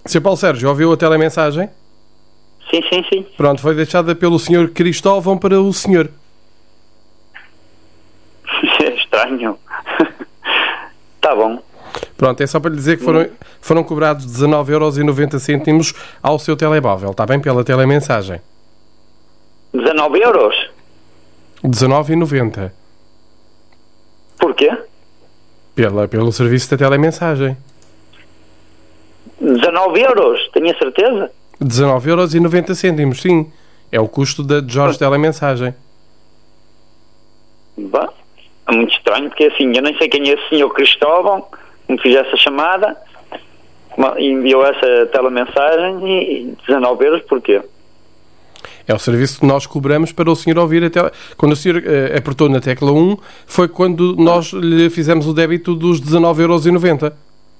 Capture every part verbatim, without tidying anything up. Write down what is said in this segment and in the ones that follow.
senhor Paulo Sérgio, ouviu a telemensagem? Sim, sim, sim. Pronto, foi deixada pelo senhor Cristóvão para o senhor. É estranho. Tá bom. Pronto, é só para lhe dizer que foram, foram cobrados dezanove euros e noventa cêntimos ao seu telemóvel, está bem? Pela telemensagem. dezanove euros? dezanove e noventa. Porquê? Pela, pelo serviço da telemensagem. dezanove euros? Tenho a certeza? dezanove euros e noventa cêntimos, sim. É o custo da Jorge Telemensagem. Bom, é muito estranho, porque assim, eu nem sei quem é esse senhor Cristóvão, que me fez essa chamada, e enviou essa telemensagem, e dezanove euros porquê? É o serviço que nós cobramos para o senhor ouvir a tele... Quando o senhor uh, apertou na tecla um, foi quando nós lhe fizemos o débito dos dezanove euros e noventa.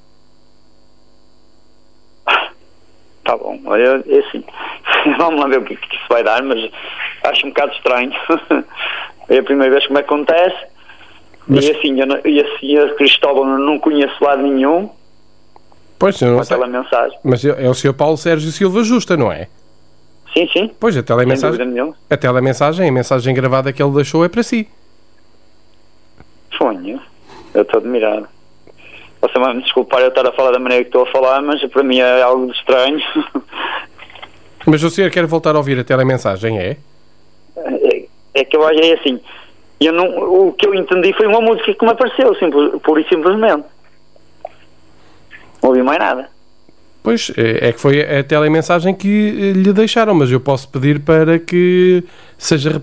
Tá bom, olha, é assim, vamos lá ver o que, que isso vai dar, mas acho um bocado estranho. É a primeira vez que me acontece. Mas... E assim, eu não, e assim, a Cristóvão não conheço lado nenhum. Pois, eu não sei. Mensagem. Mas é o senhor Paulo Sérgio Silva Justa, não é? Sim, sim. Pois, a telemensagem, a telemensagem, a mensagem gravada que ele deixou é para si. Sonho. Eu estou admirado. Você vai me desculpar eu estar a falar da maneira que estou a falar, mas para mim é algo de estranho. Mas o senhor quer voltar a ouvir a telemensagem, é? É, é que eu acho é assim. Eu não, o que eu entendi foi uma música que me apareceu, simples, pura e simplesmente. Não ouvi mais nada. Pois, é que foi a telemensagem que lhe deixaram, mas eu posso pedir para que seja